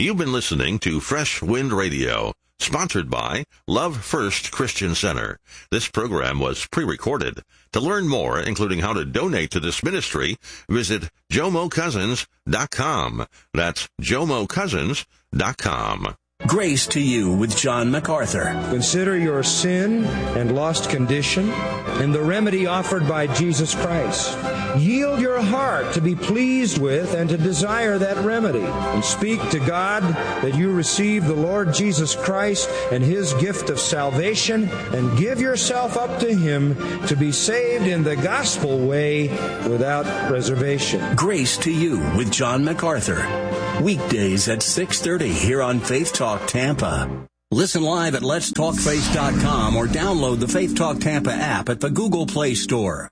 You've been listening to Fresh Wind Radio, sponsored by Love First Christian Center. This program was pre-recorded. To learn more, including how to donate to this ministry, visit JomoCousins.com. That's JomoCousins.com. Grace to You with John MacArthur. Consider your sin and lost condition and the remedy offered by Jesus Christ. Yield your heart to be pleased with and to desire that remedy. And speak to God that you receive the Lord Jesus Christ and His gift of salvation, and give yourself up to Him to be saved in the gospel way without reservation. Grace to You with John MacArthur. Weekdays at 6:30 here on Faith Talk Tampa. Listen live at letstalkfaith.com or download the Faith Talk Tampa app at the Google Play Store.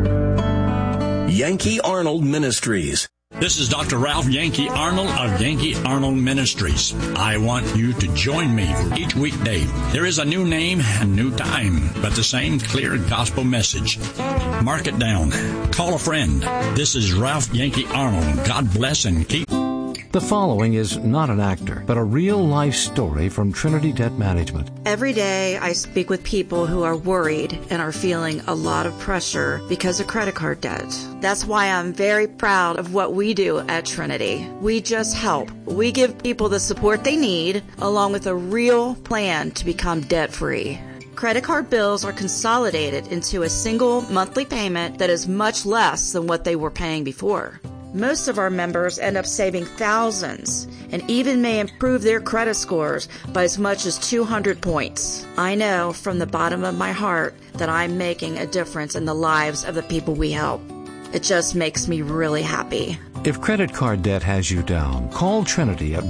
Yankee Arnold Ministries. This is Dr. Ralph Yankee Arnold of Yankee Arnold Ministries. I want you to join me for each weekday. There is a new name and new time, but the same clear gospel message. Mark it down. Call a friend. This is Ralph Yankee Arnold. God bless and keep. The following is not an actor, but a real-life story from Trinity Debt Management. Every day I speak with people who are worried and are feeling a lot of pressure because of credit card debt. That's why I'm very proud of what we do at Trinity. We just help. We give people the support they need, along with a real plan to become debt-free. Credit card bills are consolidated into a single monthly payment that is much less than what they were paying before. Most of our members end up saving thousands and even may improve their credit scores by as much as 200 points. I know from the bottom of my heart that I'm making a difference in the lives of the people we help. It just makes me really happy. If credit card debt has you down, call Trinity at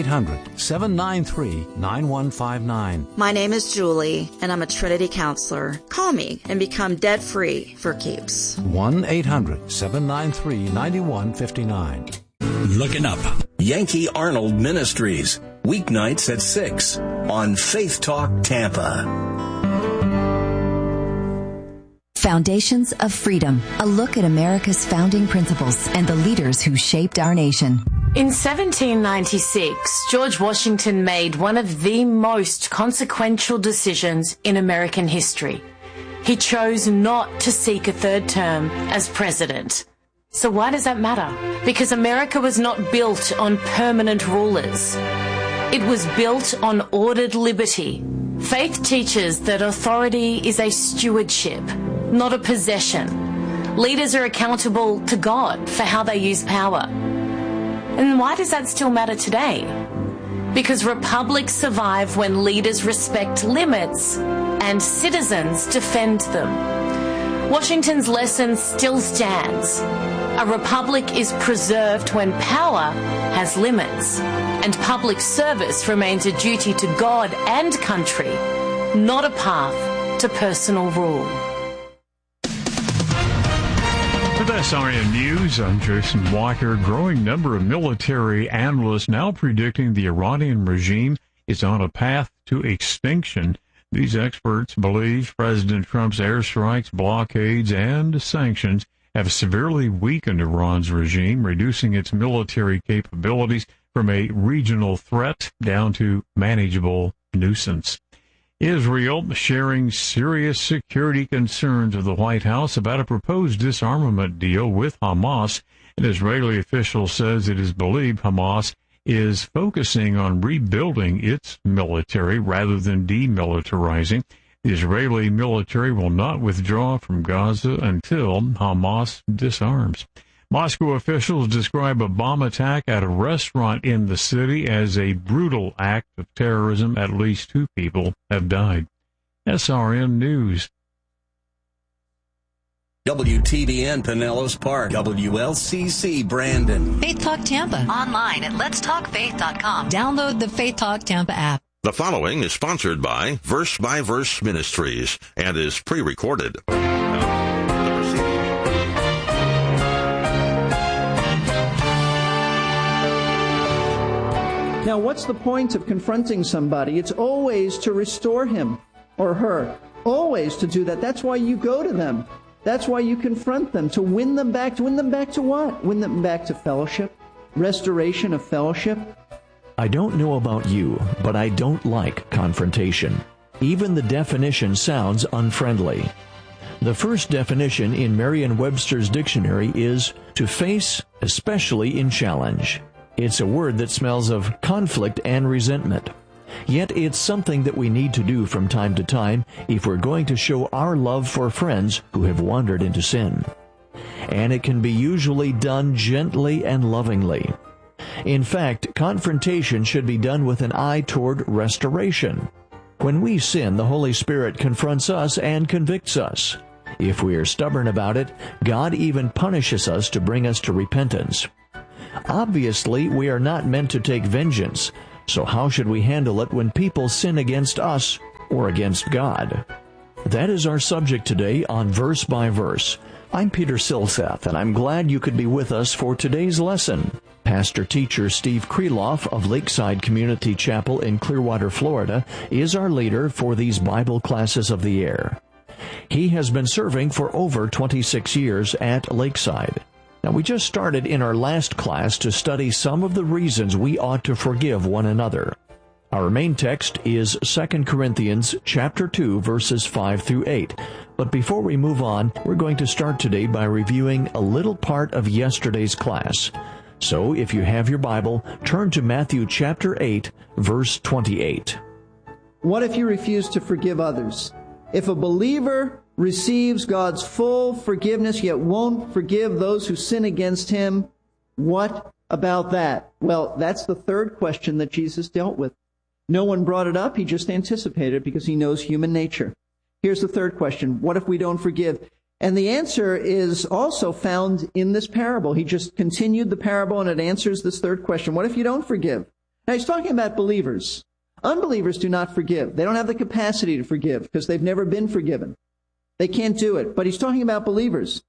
1-800-793-9159. My name is Julie, and I'm a Trinity counselor. Call me and become debt-free for keeps. 1-800-793-9159. Looking up. Yankee Arnold Ministries. Weeknights at 6 on Faith Talk Tampa. Foundations of Freedom, a look at America's founding principles and the leaders who shaped our nation. In 1796, George Washington made one of the most consequential decisions in American history. He chose not to seek a third term as president. So why does that matter? Because America was not built on permanent rulers. It was built on ordered liberty. Faith teaches that authority is a stewardship, not a possession. Leaders are accountable to God for how they use power. And why does that still matter today? Because republics survive when leaders respect limits and citizens defend them. Washington's lesson still stands. A republic is preserved when power has limits, and public service remains a duty to God and country, not a path to personal rule. With SRN News, I'm Jason Walker. Growing number of military analysts now predicting the Iranian regime is on a path to extinction. These experts believe President Trump's airstrikes, blockades, and sanctions have severely weakened Iran's regime, reducing its military capabilities from a regional threat down to manageable nuisance. Israel sharing serious security concerns of the White House about a proposed disarmament deal with Hamas. An Israeli official says it is believed Hamas is focusing on rebuilding its military rather than demilitarizing. The Israeli military will not withdraw from Gaza until Hamas disarms. Moscow officials describe a bomb attack at a restaurant in the city as a brutal act of terrorism. At least 2 people have died. SRN News. WTBN Pinellas Park, WLCC Brandon. Faith Talk Tampa. Online at letstalkfaith.com. Download the Faith Talk Tampa app. The following is sponsored by Verse by Verse Ministries and is pre-recorded. Now, what's the point of confronting somebody? It's always to restore him or her. Always to do that. That's why you go to them. That's why you confront them, to win them back. To win them back to what? Win them back to fellowship, restoration of fellowship. I don't know about you, but I don't like confrontation. Even the definition sounds unfriendly. The first definition in Merriam-Webster's dictionary is to face, especially in challenge. It's a word that smells of conflict and resentment. Yet it's something that we need to do from time to time if we're going to show our love for friends who have wandered into sin. And it can be usually done gently and lovingly. In fact, confrontation should be done with an eye toward restoration. When we sin, the Holy Spirit confronts us and convicts us. If we are stubborn about it, God even punishes us to bring us to repentance. Obviously, we are not meant to take vengeance, so how should we handle it when people sin against us or against God? That is our subject today on Verse by Verse. I'm Peter Silseth, and I'm glad you could be with us for today's lesson. Pastor-teacher Steve Kreloff of Lakeside Community Chapel in Clearwater, Florida, is our leader for these Bible classes of the air. He has been serving for over 26 years at Lakeside. Now, we just started in our last class to study some of the reasons we ought to forgive one another. Our main text is 2 Corinthians chapter 2, verses 5 through 8. But before we move on, we're going to start today by reviewing a little part of yesterday's class. So, if you have your Bible, turn to Matthew chapter 8, verse 28. What if you refuse to forgive others? If a believer receives God's full forgiveness yet won't forgive those who sin against him, what about that? Well, that's the third question that Jesus dealt with. No one brought it up. He just anticipated it because he knows human nature. Here's the third question. What if we don't forgive? And the answer is also found in this parable. He just continued the parable and it answers this third question. What if you don't forgive? Now, he's talking about believers. Unbelievers do not forgive. They don't have the capacity to forgive because they've never been forgiven. They can't do it. But he's talking about believers.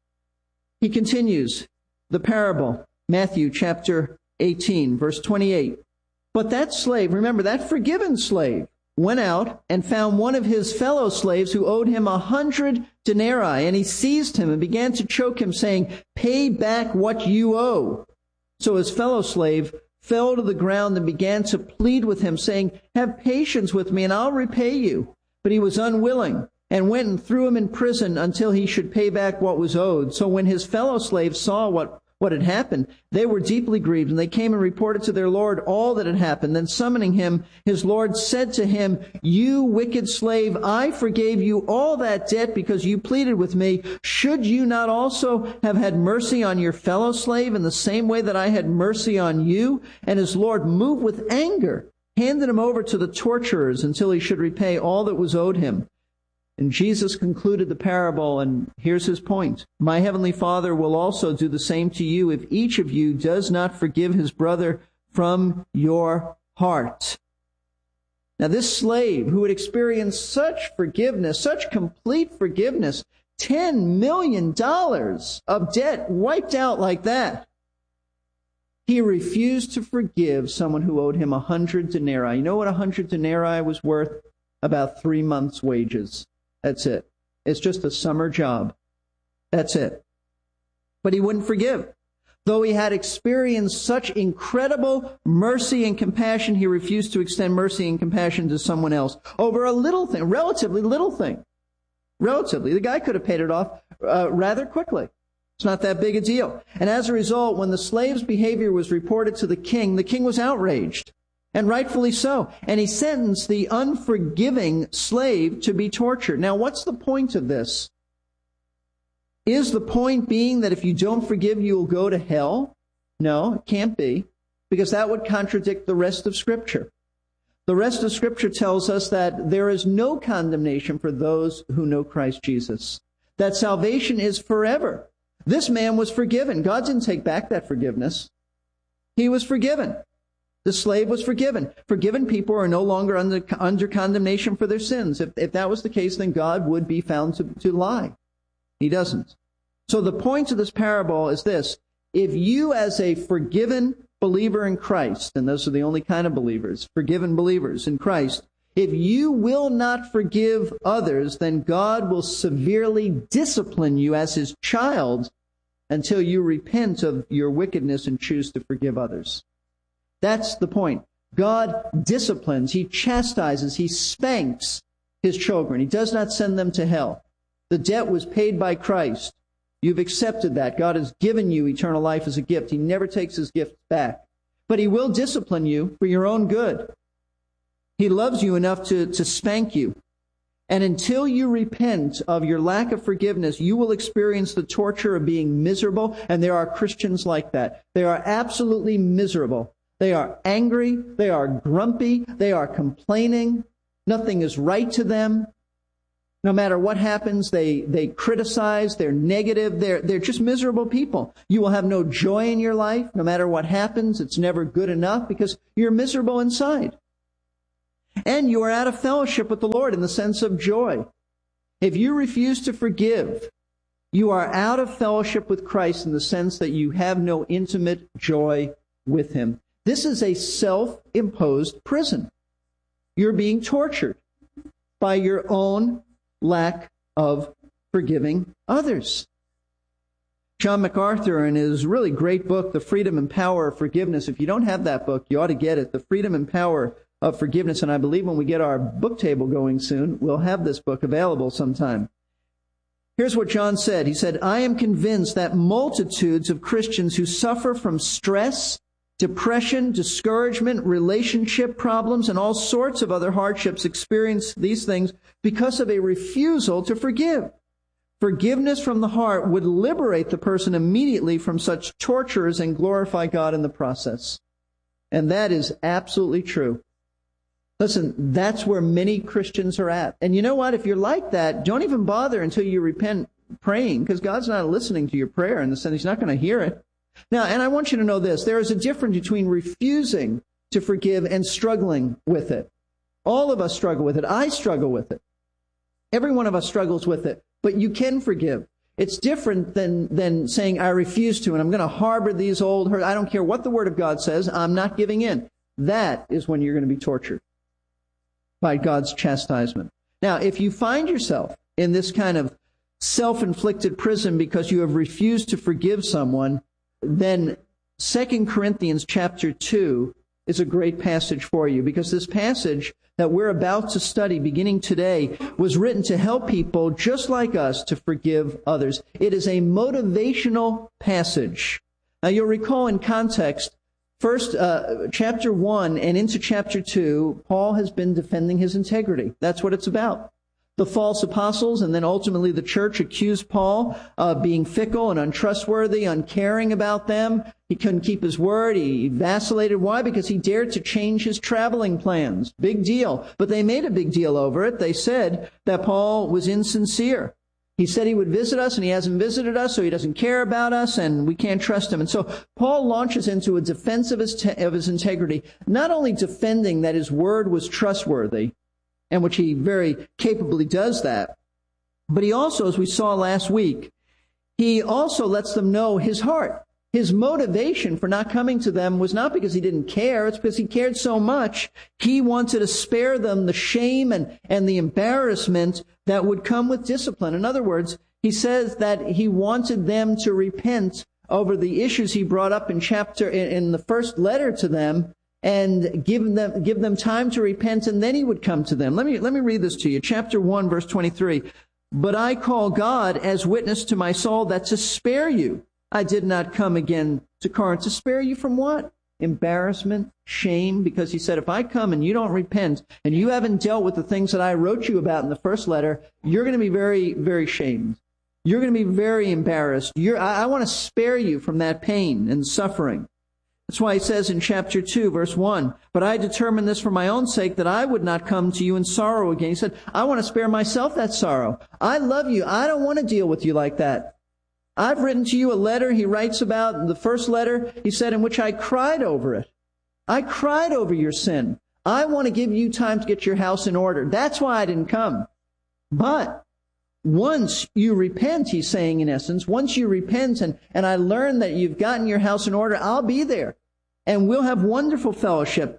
He continues the parable, Matthew chapter 18, verse 28. But that slave, remember, that forgiven slave, went out and found one of his fellow slaves who owed him 100 denarii, and he seized him and began to choke him, saying, "Pay back what you owe." So his fellow slave fell to the ground and began to plead with him, saying, "Have patience with me, and I'll repay you." But he was unwilling, and went and threw him in prison until he should pay back what was owed. So when his fellow slaves saw what had happened, they were deeply grieved, and they came and reported to their Lord all that had happened. Then summoning him, his Lord said to him, "You wicked slave, I forgave you all that debt because you pleaded with me. Should you not also have had mercy on your fellow slave in the same way that I had mercy on you?" And his Lord, moved with anger, handed him over to the torturers until he should repay all that was owed him. And Jesus concluded the parable, and here's his point. My heavenly Father will also do the same to you if each of you does not forgive his brother from your heart. Now, this slave who had experienced such forgiveness, such complete forgiveness, $10 million of debt wiped out like that, he refused to forgive someone who owed him 100 denarii. You know what 100 denarii was worth? About 3 months' wages. That's it. It's just a summer job. That's it. But he wouldn't forgive. Though he had experienced such incredible mercy and compassion, he refused to extend mercy and compassion to someone else over a little thing, relatively little thing. Relatively. The guy could have paid it off rather quickly. It's not that big a deal. And as a result, when the slave's behavior was reported to the king was outraged. And rightfully so. And he sentenced the unforgiving slave to be tortured. Now, what's the point of this? Is the point being that if you don't forgive, you will go to hell? No, it can't be, because that would contradict the rest of Scripture. The rest of Scripture tells us that there is no condemnation for those who know Christ Jesus, that salvation is forever. This man was forgiven. God didn't take back that forgiveness. He was forgiven. The slave was forgiven. Forgiven people are no longer under condemnation for their sins. If that was the case, then God would be found to lie. He doesn't. So the point of this parable is this. If you, as a forgiven believer in Christ, and those are the only kind of believers, forgiven believers in Christ, if you will not forgive others, then God will severely discipline you as his child until you repent of your wickedness and choose to forgive others. That's the point. God disciplines, He chastises, He spanks His children. He does not send them to hell. The debt was paid by Christ. You've accepted that. God has given you eternal life as a gift. He never takes His gift back. But He will discipline you for your own good. He loves you enough to spank you. And until you repent of your lack of forgiveness, you will experience the torture of being miserable. And there are Christians like that. They are absolutely miserable. They are angry. They are grumpy. They are complaining. Nothing is right to them. No matter what happens, they criticize. They're negative. They're just miserable people. You will have no joy in your life. No matter what happens, it's never good enough because you're miserable inside. And you are out of fellowship with the Lord in the sense of joy. If you refuse to forgive, you are out of fellowship with Christ in the sense that you have no intimate joy with Him. This is a self-imposed prison. You're being tortured by your own lack of forgiving others. John MacArthur, in his really great book, The Freedom and Power of Forgiveness, if you don't have that book, you ought to get it, The Freedom and Power of Forgiveness. And I believe when we get our book table going soon, we'll have this book available sometime. Here's what John said. He said, I am convinced that multitudes of Christians who suffer from stress, depression, discouragement, relationship problems, and all sorts of other hardships experience these things because of a refusal to forgive. Forgiveness from the heart would liberate the person immediately from such tortures and glorify God in the process. And that is absolutely true. Listen, that's where many Christians are at. And you know what? If you're like that, don't even bother until you repent praying, because God's not listening to your prayer in the sense He's not going to hear it. Now, and I want you to know this. There is a difference between refusing to forgive and struggling with it. All of us struggle with it. I struggle with it. Every one of us struggles with it. But you can forgive. It's different than saying, I refuse to, and I'm going to harbor these old hurts. I don't care what the Word of God says. I'm not giving in. That is when you're going to be tortured by God's chastisement. Now, if you find yourself in this kind of self-inflicted prison because you have refused to forgive someone, then 2 Corinthians chapter 2 is a great passage for you, because this passage that we're about to study beginning today was written to help people just like us to forgive others. It is a motivational passage. Now, you'll recall in context, first, chapter 1 and into chapter 2, Paul has been defending his integrity. That's what it's about. The false apostles and then ultimately the church accused Paul of being fickle and untrustworthy, uncaring about them. He couldn't keep his word. He vacillated. Why? Because he dared to change his traveling plans. Big deal. But they made a big deal over it. They said that Paul was insincere. He said he would visit us, and he hasn't visited us, so he doesn't care about us, and we can't trust him. And so Paul launches into a defense of his integrity, not only defending that his word was trustworthy, and which he very capably does that, but he also, as we saw last week, he also lets them know his heart. His motivation for not coming to them was not because he didn't care. It's because he cared so much. He wanted to spare them the shame and the embarrassment that would come with discipline. In other words, he says that he wanted them to repent over the issues he brought up in the first letter to them, and give them time to repent, and then he would come to them. Let me read this to you. Chapter 1, verse 23. But I call God as witness to my soul that to spare you, I did not come again to Corinth. To spare you from what? Embarrassment, shame, because he said, if I come and you don't repent and you haven't dealt with the things that I wrote you about in the first letter, you're going to be very, very shamed. You're going to be very embarrassed. I want to spare you from that pain and suffering. That's why he says in chapter 2, verse 1, but I determined this for my own sake, that I would not come to you in sorrow again. He said, I want to spare myself that sorrow. I love you. I don't want to deal with you like that. I've written to you a letter, he writes about in the first letter, he said, in which I cried over it. I cried over your sin. I want to give you time to get your house in order. That's why I didn't come. But once you repent, he's saying in essence, once you repent and I learn that you've gotten your house in order, I'll be there. And we'll have wonderful fellowship.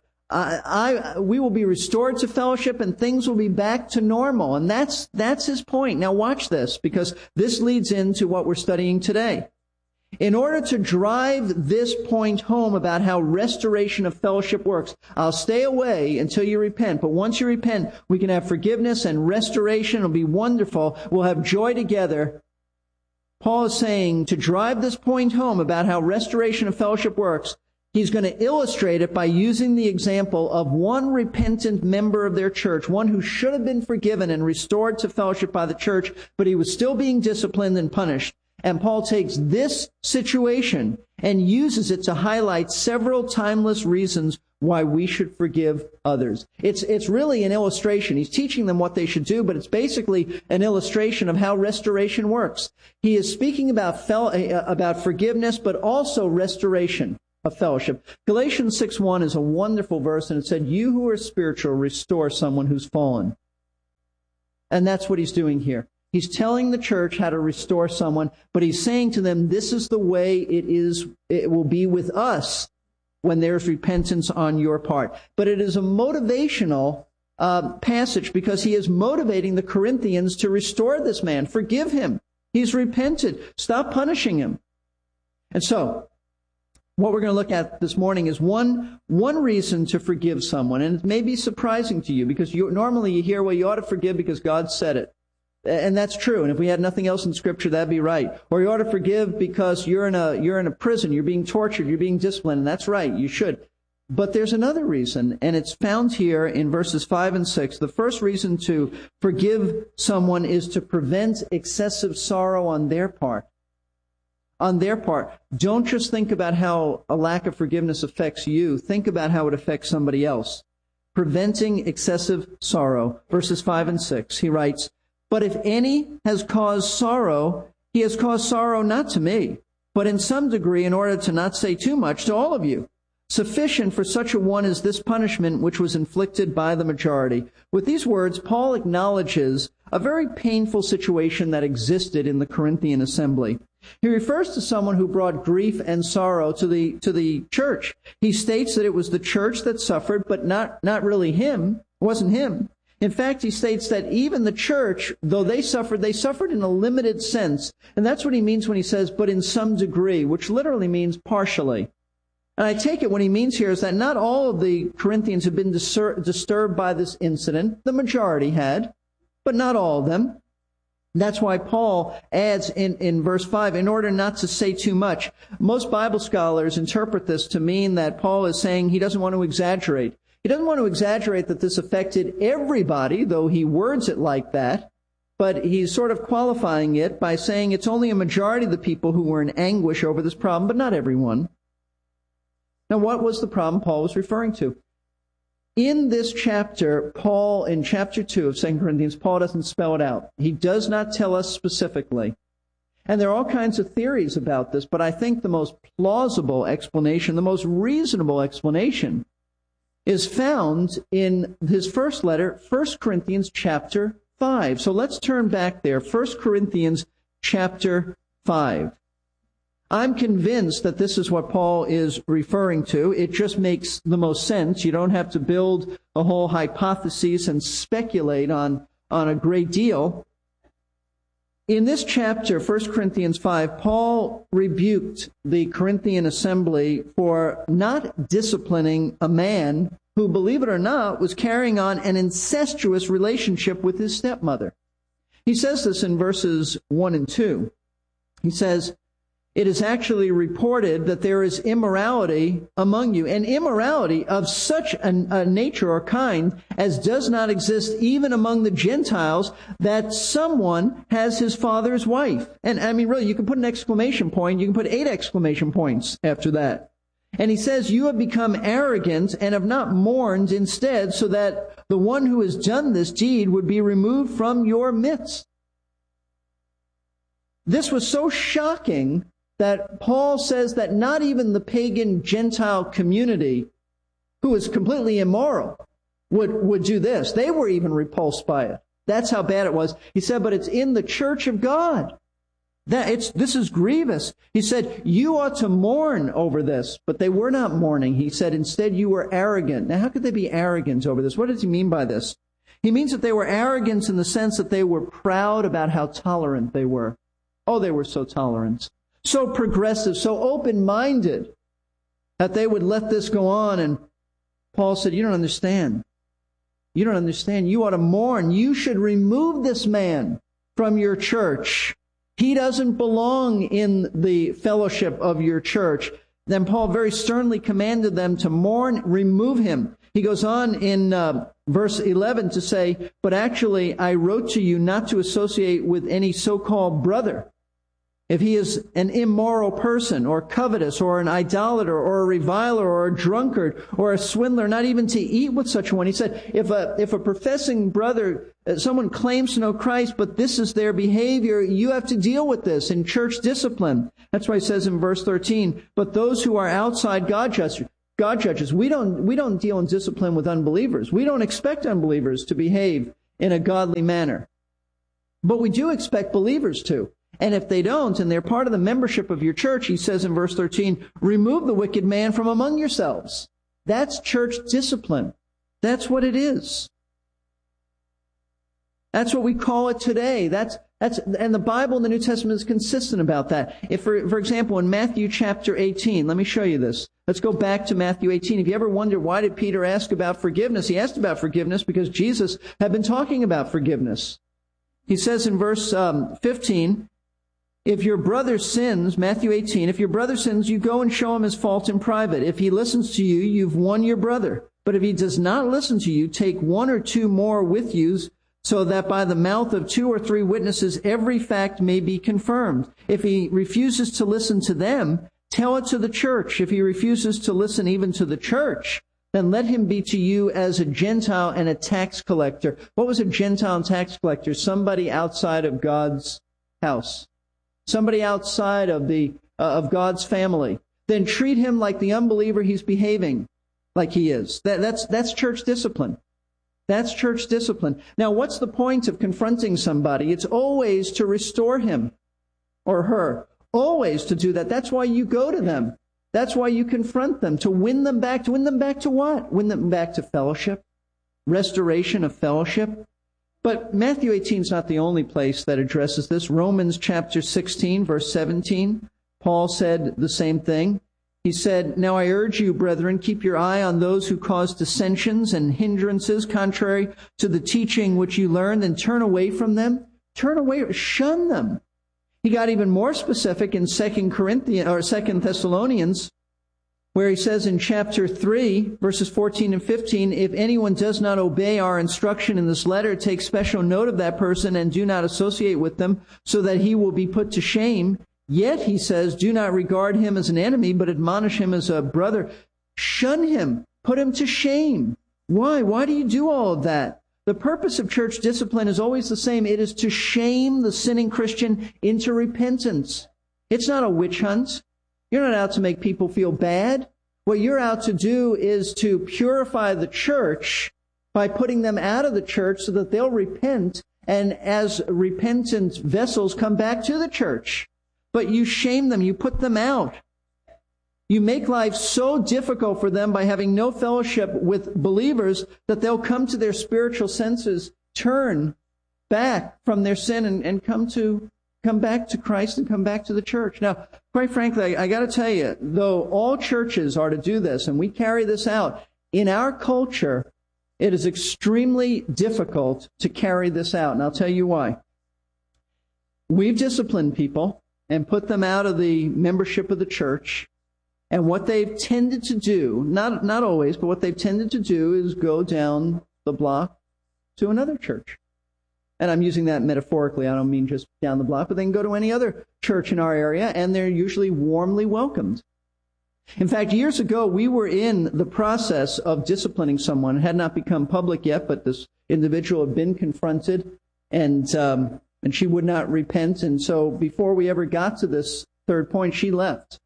We will be restored to fellowship and things will be back to normal. And that's his point. Now watch this, because this leads into what we're studying today. In order to drive this point home about how restoration of fellowship works, I'll stay away until you repent. But once you repent, we can have forgiveness and restoration. It'll be wonderful. We'll have joy together. Paul is saying to drive this point home about how restoration of fellowship works, he's going to illustrate it by using the example of one repentant member of their church, one who should have been forgiven and restored to fellowship by the church, but he was still being disciplined and punished. And Paul takes this situation and uses it to highlight several timeless reasons why we should forgive others. It's really an illustration. He's teaching them what they should do, but it's basically an illustration of how restoration works. He is speaking about forgiveness, but also restoration of fellowship. Galatians 6:1 is a wonderful verse, and it said, "You who are spiritual, restore someone who's fallen." And that's what he's doing here. He's telling the church how to restore someone, but he's saying to them, this is the way it will be with us when there's repentance on your part. But it is a motivational passage because he is motivating the Corinthians to restore this man. Forgive him. He's repented. Stop punishing him. And so, what we're going to look at this morning is one reason to forgive someone. And it may be surprising to you because normally you hear, well, you ought to forgive because God said it. And that's true. And if we had nothing else in Scripture, that'd be right. Or you ought to forgive because you're in a prison, you're being tortured, you're being disciplined. And that's right, you should. But there's another reason, and it's found here in verses 5 and 6. The first reason to forgive someone is to prevent excessive sorrow on their part. On their part. Don't just think about how a lack of forgiveness affects you. Think about how it affects somebody else. Preventing excessive sorrow. Verses 5 and 6, he writes, "But if any has caused sorrow, he has caused sorrow not to me, but in some degree, in order to not say too much, to all of you. Sufficient for such a one is this punishment which was inflicted by the majority." With these words, Paul acknowledges a very painful situation that existed in the Corinthian assembly. He refers to someone who brought grief and sorrow to the church. He states that it was the church that suffered, but not really him. It wasn't him. In fact, he states that even the church, though they suffered in a limited sense. And that's what he means when he says, but in some degree, which literally means partially. And I take it what he means here is that not all of the Corinthians have been disturbed by this incident. The majority had, but not all of them. That's why Paul adds in verse 5, in order not to say too much. Most Bible scholars interpret this to mean that Paul is saying he doesn't want to exaggerate. He doesn't want to exaggerate that this affected everybody, though he words it like that. But he's sort of qualifying it by saying it's only a majority of the people who were in anguish over this problem, but not everyone. Now, what was the problem Paul was referring to? In this chapter, Paul, in chapter 2 of 2 Corinthians, Paul doesn't spell it out. He does not tell us specifically. And there are all kinds of theories about this, but I think the most plausible explanation, the most reasonable explanation, is found in his first letter, 1 Corinthians chapter 5. So let's turn back there, 1 Corinthians chapter 5. I'm convinced that this is what Paul is referring to. It just makes the most sense. You don't have to build a whole hypothesis and speculate on a great deal. In this chapter, 1 Corinthians 5, Paul rebuked the Corinthian assembly for not disciplining a man who, believe it or not, was carrying on an incestuous relationship with his stepmother. He says this in verses 1 and 2. He says, "It is actually reported that there is immorality among you, and immorality of such a nature or kind as does not exist even among the Gentiles, that someone has his father's wife." And I mean, really, you can put an exclamation point, you can put 8 exclamation points after that. And he says, "You have become arrogant and have not mourned instead, so that the one who has done this deed would be removed from your midst." This was so shocking that Paul says that not even the pagan Gentile community, who is completely immoral, would do this. They were even repulsed by it. That's how bad it was. He said, but it's in the church of God. This is grievous. He said, you ought to mourn over this, but they were not mourning. He said, instead you were arrogant. Now, how could they be arrogant over this? What does he mean by this? He means that they were arrogant in the sense that they were proud about how tolerant they were. Oh, they were so tolerant. so progressive, so open-minded, that they would let this go on. And Paul said, you don't understand. You don't understand. You ought to mourn. You should remove this man from your church. He doesn't belong in the fellowship of your church. Then Paul very sternly commanded them to mourn, remove him. He goes on in verse 11 to say, but actually I wrote to you not to associate with any so-called brother. If he is an immoral person, or covetous, or an idolater, or a reviler, or a drunkard, or a swindler, not even to eat with such one. He said, if a professing brother, someone claims to know Christ, but this is their behavior, you have to deal with this in church discipline. That's why he says in verse 13, but those who are outside God judges. We don't deal in discipline with unbelievers. We don't expect unbelievers to behave in a godly manner. But we do expect believers to. And if they don't, and they're part of the membership of your church, he says in verse 13, remove the wicked man from among yourselves. That's church discipline. That's what it is. That's what we call it today. And the Bible in the New Testament is consistent about that. If, for example, in Matthew chapter 18, let me show you this. Let's go back to Matthew 18. If you ever wonder why did Peter ask about forgiveness, he asked about forgiveness because Jesus had been talking about forgiveness. He says in verse 15, if your brother sins, Matthew 18, if your brother sins, you go and show him his fault in private. If he listens to you, you've won your brother. But if he does not listen to you, take one or two more with you, so that by the mouth of 2 or 3 witnesses every fact may be confirmed. If he refuses to listen to them, tell it to the church. If he refuses to listen even to the church, then let him be to you as a Gentile and a tax collector. What was a Gentile and tax collector? Somebody outside of God's house. Somebody outside of God's family. Then treat him like the unbeliever he's behaving like he is. That's church discipline. That's church discipline. Now, what's the point of confronting somebody? It's always to restore him or her. Always to do that. That's why you go to them. That's why you confront them, to win them back. To win them back to what? Win them back to fellowship, restoration of fellowship. But Matthew 18 is not the only place that addresses this. Romans chapter 16, verse 17, Paul said the same thing. He said, now I urge you, brethren, keep your eye on those who cause dissensions and hindrances contrary to the teaching which you learned, and turn away from them. Turn away, shun them. He got even more specific in 2 Thessalonians, where he says in chapter 3, verses 14 and 15, if anyone does not obey our instruction in this letter, take special note of that person and do not associate with them, so that he will be put to shame. Yet, he says, do not regard him as an enemy, but admonish him as a brother. Shun him. Put him to shame. Why? Why do you do all of that? The purpose of church discipline is always the same. It is to shame the sinning Christian into repentance. It's not a witch hunt. You're not out to make people feel bad. What you're out to do is to purify the church by putting them out of the church so that they'll repent, and as repentant vessels come back to the church. But you shame them. You put them out. You make life so difficult for them by having no fellowship with believers that they'll come to their spiritual senses, turn back from their sin and come back to Christ and come back to the church. Now, quite frankly, I got to tell you, though all churches are to do this, and we carry this out, in our culture, it is extremely difficult to carry this out. And I'll tell you why. We've disciplined people and put them out of the membership of the church. And what they've tended to do, not always, but what they've tended to do is go down the block to another church. And I'm using that metaphorically. I don't mean just down the block, but they can go to any other church in our area, and they're usually warmly welcomed. In fact, years ago, we were in the process of disciplining someone. It had not become public yet, but this individual had been confronted, and she would not repent. And so before we ever got to this third point, she left.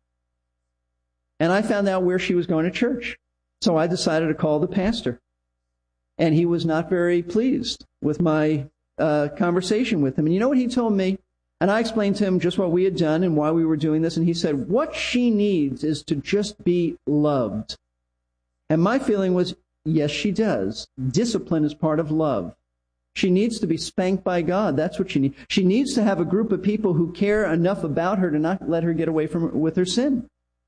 And I found out where she was going to church. So I decided to call the pastor. And he was not very pleased with my conversation with him. And you know what he told me? And I explained to him just what we had done and why we were doing this. And he said, what she needs is to just be loved. And my feeling was, yes, she does. Discipline is part of love. She needs to be spanked by God. That's what she needs. She needs to have a group of people who care enough about her to not let her get away with her sin.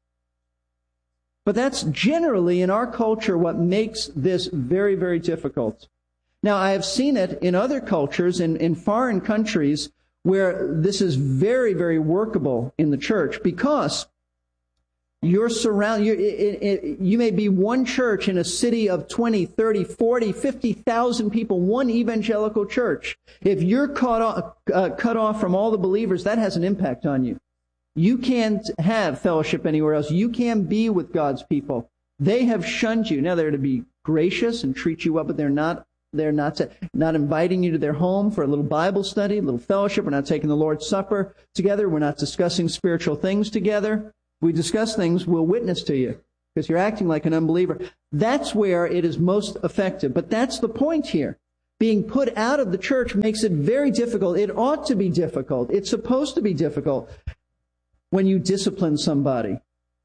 But that's generally in our culture what makes this very, very difficult. Now, I have seen it in other cultures, in foreign countries, where this is very, very workable in the church, because you're surrounded. You may be one church in a city of 20, 30, 40, 50,000 people, one evangelical church. If you're cut off from all the believers, that has an impact on you. You can't have fellowship anywhere else. You can't be with God's people. They have shunned you. Now, they're to be gracious and treat you well, but they're not inviting you to their home for a little Bible study, a little fellowship. We're not taking the Lord's Supper together. We're not discussing spiritual things together. We discuss things, we'll witness to you because you're acting like an unbeliever. That's where it is most effective. But that's the point here. Being put out of the church makes it very difficult. It ought to be difficult. It's supposed to be difficult when you discipline somebody.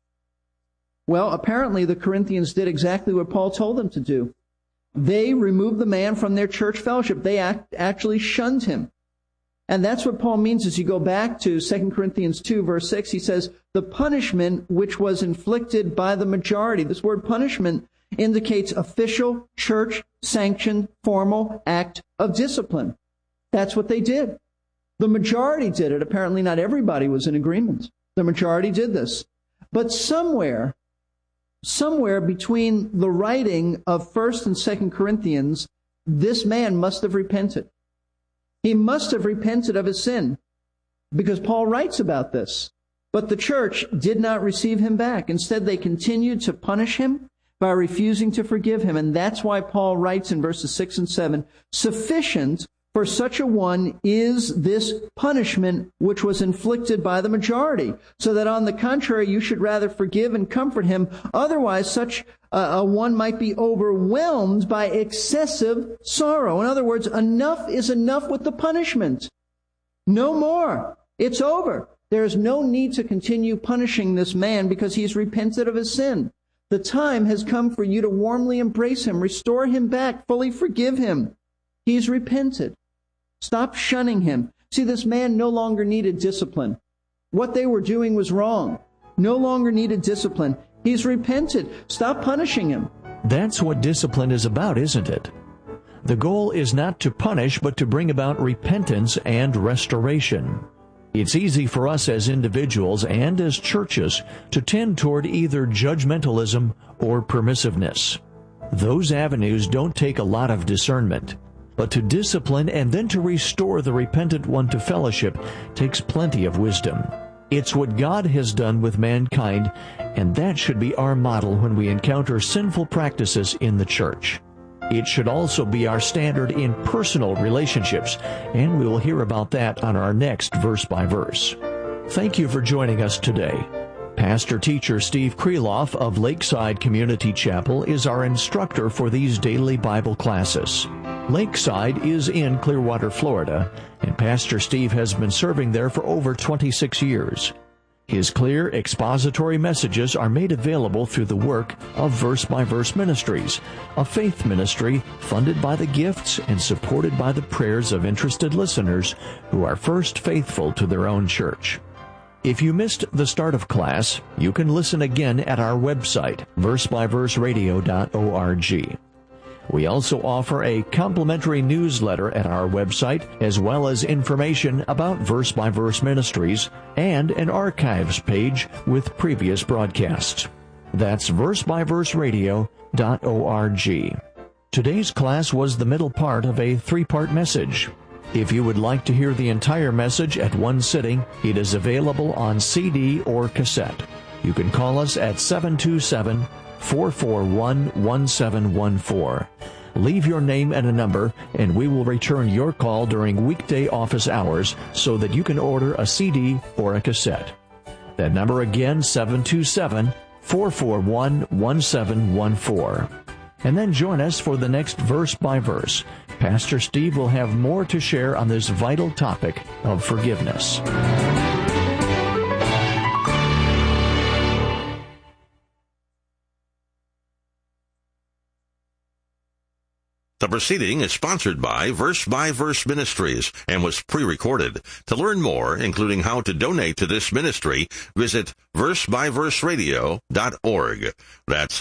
Well, apparently the Corinthians did exactly what Paul told them to do. They removed the man from their church fellowship. They actually shunned him. And that's what Paul means as you go back to 2 Corinthians 2, verse 6. He says, the punishment which was inflicted by the majority. This word punishment indicates official, church-sanctioned, formal act of discipline. That's what they did. The majority did it. Apparently not everybody was in agreement. The majority did this. But somewhere between the writing of 1st and 2nd Corinthians, this man must have repented. He must have repented of his sin, because Paul writes about this. But the church did not receive him back. Instead, they continued to punish him by refusing to forgive him. And that's why Paul writes in verses 6 and 7, sufficient for such a one is this punishment which was inflicted by the majority, so that on the contrary you should rather forgive and comfort him. Otherwise, such a one might be overwhelmed by excessive sorrow. In other words, enough is enough with the punishment. No more. It's over. There is no need to continue punishing this man because he's repented of his sin. The time has come for you to warmly embrace him, restore him back, fully forgive him. He's repented. Stop shunning him. See, this man no longer needed discipline. What they were doing was wrong. No longer needed discipline. He's repented. Stop punishing him. That's what discipline is about, isn't it? The goal is not to punish, but to bring about repentance and restoration. It's easy for us as individuals and as churches to tend toward either judgmentalism or permissiveness. Those avenues don't take a lot of discernment. But to discipline and then to restore the repentant one to fellowship takes plenty of wisdom. It's what God has done with mankind, and that should be our model when we encounter sinful practices in the church. It should also be our standard in personal relationships, and we will hear about that on our next Verse by Verse. Thank you for joining us today. Pastor-teacher Steve Kreloff of Lakeside Community Chapel is our instructor for these daily Bible classes. Lakeside is in Clearwater, Florida, and Pastor Steve has been serving there for over 26 years. His clear expository messages are made available through the work of Verse by Verse Ministries, a faith ministry funded by the gifts and supported by the prayers of interested listeners who are first faithful to their own church. If you missed the start of class, you can listen again at our website, versebyverseradio.org. We also offer a complimentary newsletter at our website, as well as information about Verse by Verse Ministries and an archives page with previous broadcasts. That's versebyverseradio.org. Today's class was the middle part of a 3-part message. If you would like to hear the entire message at one sitting, it is available on CD or cassette. You can call us at 727-441-1714. Leave your name and a number, and we will return your call during weekday office hours so that you can order a CD or a cassette. That number again, 727-441-1714. And then join us for the next Verse by Verse. Pastor Steve will have more to share on this vital topic of forgiveness. The proceeding is sponsored by Verse Ministries and was pre-recorded. To learn more, including how to donate to this ministry, visit versebyverseradio.org. That's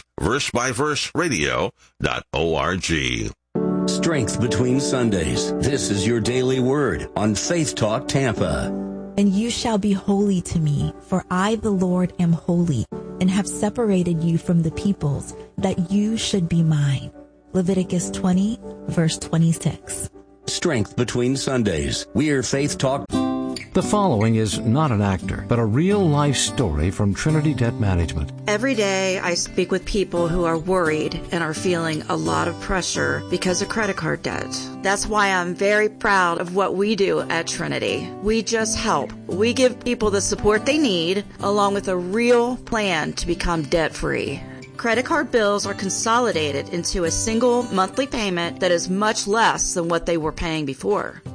versebyverseradio.org. Strength Between Sundays. This is your daily word on Faith Talk Tampa. And you shall be holy to me, for I, the Lord, am holy, and have separated you from the peoples, that you should be mine. Leviticus 20, verse 26. Strength Between Sundays. We're Faith Talk. The following is not an actor, but a real-life story from Trinity Debt Management. Every day I speak with people who are worried and are feeling a lot of pressure because of credit card debt. That's why I'm very proud of what we do at Trinity. We just help. We give people the support they need, along with a real plan to become debt-free. Credit card bills are consolidated into a single monthly payment that is much less than what they were paying before.